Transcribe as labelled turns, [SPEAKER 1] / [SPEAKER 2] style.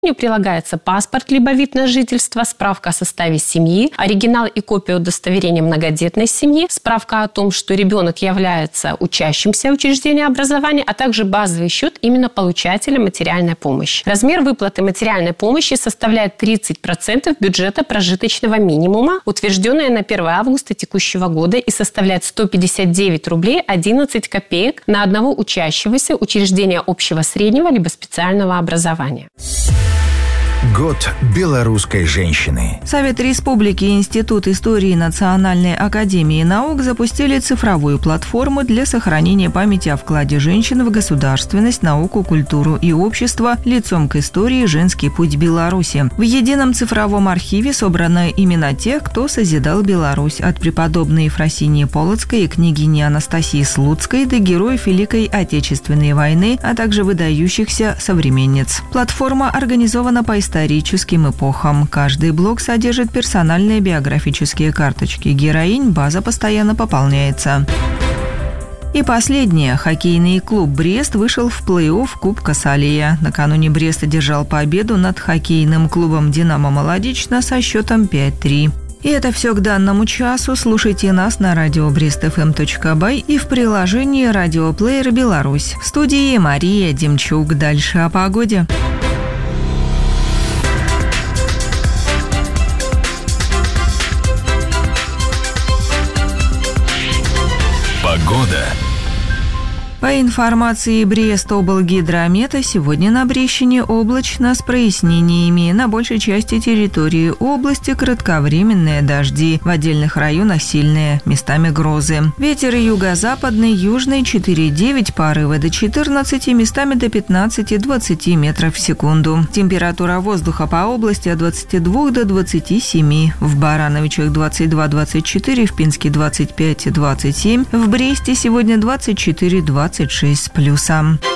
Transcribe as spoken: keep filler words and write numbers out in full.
[SPEAKER 1] Прилагается паспорт либо вид на жительство, справка о составе семьи, оригинал и копия удостоверения многодетной семьи, справка о том, что ребенок является учащимся учреждения образования, а также базовый счет именно получателя материальной помощи. Размер выплаты материальной помощи составляет тридцать процентов бюджета прожиточного минимума, утвержденное на первое августа текущего года, и составляет сто пятьдесят девять рублей одиннадцать копеек на одного учащегося учреждения общего среднего либо специального образования.
[SPEAKER 2] Год белорусской женщины.
[SPEAKER 3] Совет Республики и Институт истории Национальной академии наук запустили цифровую платформу для сохранения памяти о вкладе женщин в государственность, науку, культуру и общество лицом к истории «Женский путь Беларуси». В едином цифровом архиве собраны имена тех, кто созидал Беларусь, от преподобной Ефросинии Полоцкой и княгини Анастасии Слуцкой до героев Великой Отечественной войны, а также выдающихся современниц. Платформа организована по историческим эпохам. Каждый блок содержит персональные биографические карточки героинь, база постоянно пополняется. И последнее. Хоккейный клуб «Брест» вышел в плей-офф Кубка Салия. Накануне Брест одержал победу над хоккейным клубом «Динамо Молодечно» со счетом пять-три. И это все к данному часу. Слушайте нас на радио брест эф эм точка бай и в приложении «Радиоплеер Беларусь». В студии Мария Демчук. Дальше о погоде.
[SPEAKER 2] Погода.
[SPEAKER 3] По информации Брест-облгидромета, сегодня на Брещине облачно с прояснениями. На большей части территории области кратковременные дожди. В отдельных районах сильные, местами грозы. Ветер юго-западный, южный четыре-девять, порывы до четырнадцати, местами до пятнадцати-двадцати метров в секунду. Температура воздуха по области от двадцати двух до двадцати семи. В Барановичах двадцать два - двадцать четыре, в Пинске двадцать пять - двадцать семь, в Бресте сегодня двадцать четыре - двадцать шесть с плюсом.